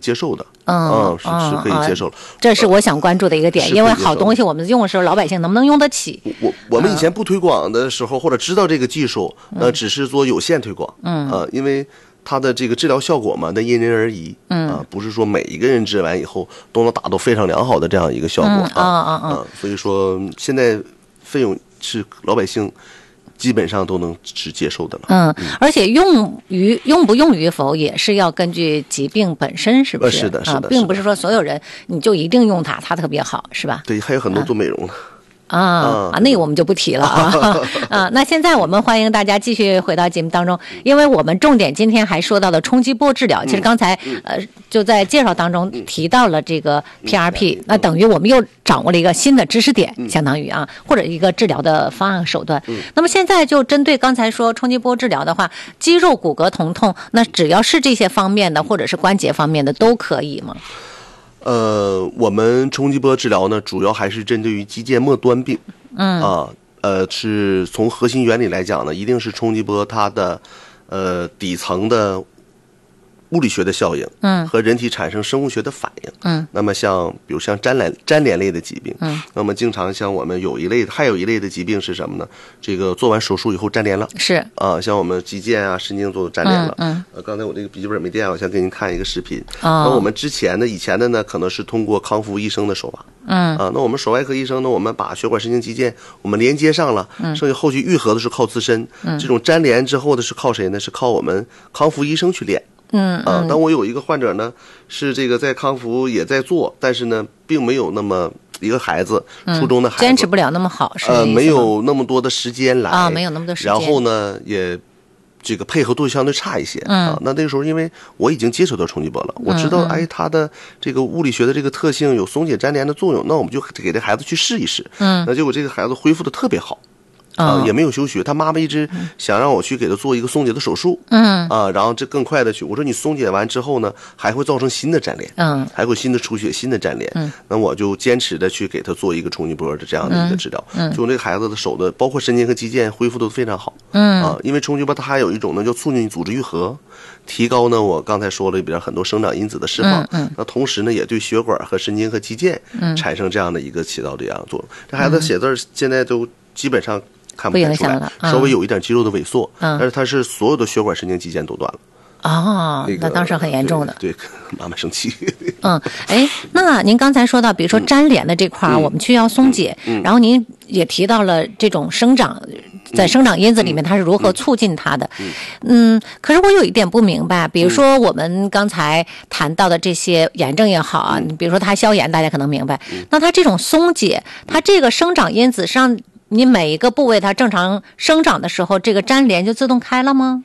接受的，是可以接受的。 这是我想关注的一个点，因为好东西我们用的时候，老百姓能不能用得起？ 我们以前不推广的时候，或者知道这个技术，只是做有限推广，因为它的这个治疗效果嘛，那因人而异，不是说每一个人治完以后都能达到非常良好的这样一个效果，所以说现在费用是老百姓基本上都能是接受的了。 而且用不用与否也是要根据疾病本身，是不是？ 是的， 并不是说所有人你就一定用它特别好，是吧？ 对，还有很多做美容的。 那个我们就不提了那现在我们欢迎大家继续回到节目当中，因为我们重点今天还说到了冲击波治疗。其实刚才就在介绍当中提到了这个 PRP，那等于我们又掌握了一个新的知识点，相当于或者一个治疗的方案手段。那么现在就针对刚才说冲击波治疗的话，肌肉骨骼疼痛，那只要是这些方面的或者是关节方面的都可以吗？ 我们冲击波治疗呢，主要还是针对于肌腱末端病，是从核心原理来讲呢，一定是冲击波它的底层的物理学的效应，和人体产生生物学的反应，那么比如像粘连类的疾病，那么经常像我们还有一类的疾病是什么呢？这个做完手术以后粘连了， 是像我们肌腱啊、神经都粘连了，刚才我这个笔记本没电，我想给您看一个视频。那我们以前的呢，可能是通过康复医生的手法，那我们手外科医生呢，我们把血管神经肌腱我们连接上了，剩下后续愈合的是靠自身，这种粘连之后的是靠谁呢？是靠我们康复医生去练。但我有一个患者呢，是这个在康复也在做，但是呢，并没有那么一个孩子，初中的孩子， 坚持不了那么好，是没有那么多的时间来没有那么多时间， 然后呢，也这个配合度相对差一些那个时候因为我已经接触到冲击波了，我知道它的这个物理学的这个特性有松解粘连的作用，那我们就给这孩子去试一试，那结果这个孩子恢复的特别好。也没有休学，他妈妈一直想让我去给他做一个松解的手术，然后这更快的去，我说你松解完之后呢，还会造成新的粘连，还会新的出血、新的粘连，那我就坚持的去给他做一个冲击波的这样的一个治疗，就这个孩子的手的包括神经和肌腱恢复的非常好，因为冲击波它还有一种呢，叫促进组织愈合，提高呢我刚才说了，比如很多生长因子的释放，那同时呢也对血管和神经和肌腱产生这样的一个起到这样的作用。这孩子写字现在都基本上看不太出来，稍微有一点肌肉的萎缩，但是他是所有的血管神经肌腱都断了。 那当时很严重的。 对，妈妈生气。 那您刚才说到，比如说粘连的这块我们需要松解，然后您也提到了这种生长，在生长因子里面它是如何促进它的。可是我有一点不明白，比如说我们刚才谈到的这些炎症也好比如说它消炎，大家可能明白。那它这种松解，它这个生长因子上，你每一个部位它正常生长的时候，这个粘连就自动开了吗？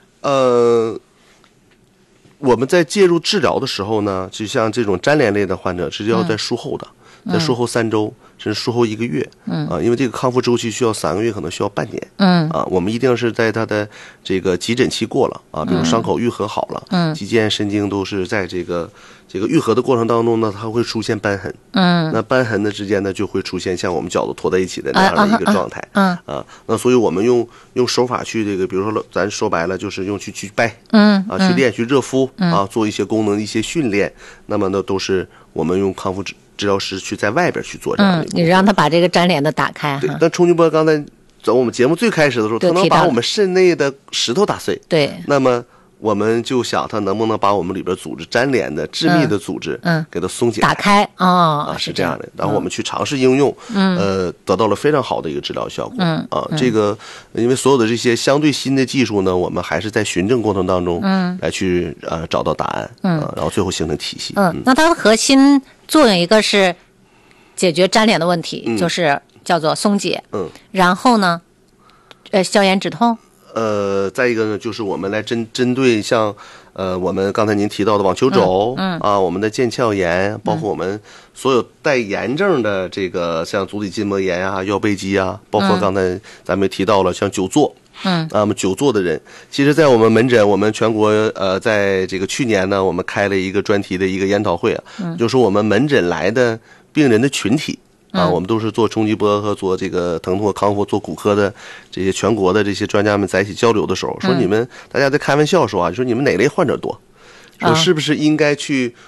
我们在介入治疗的时候呢，就像这种粘连类的患者，是要在术后的，在术后3周，甚至术后1个月，因为这个康复周期需要3个月，可能需要半年，我们一定是在他的这个急诊期过了比如伤口愈合好了，肌腱神经都是在这个愈合的过程当中呢，它会出现瘢痕，那瘢痕的之间呢，就会出现像我们脚都拖在一起的那样的一个状态，那所以我们用手法去这个，比如说咱说白了就是用去掰，去练去热敷做一些功能的一些训练，那么呢都是我们用康复治疗师去在外边去做这样的一个， 你让他把这个粘连的打开。 对，但冲击波刚才在我们节目最开始的时候，它能把我们肾内的石头打碎， 对， 那么我们就想它能不能把我们里边组织粘连的致密的组织给它松解打开是这样的。然后我们去尝试应用，得到了非常好的一个治疗效果这个因为所有的这些相对新的技术呢，我们还是在循证过程当中来去找到答案，然后最后形成体系。 那它的核心作用一个是解决粘连的问题，就是叫做松解，然后呢消炎止痛。 再一个呢，就是我们来针对像我们刚才您提到的网球肘我们的腱鞘炎，包括我们所有带炎症的这个像足底筋膜炎腰背肌包括刚才咱们也提到了像久坐，久坐的人，其实在我们门诊，我们全国在这个去年呢，我们开了一个专题的一个研讨会就是我们门诊来的病人的群体。我们都是做冲击波和做这个疼痛和康复、做骨科的这些全国的这些专家们在一起交流的时候，说你们大家在开玩笑说说你们哪类患者多？说是不是应该去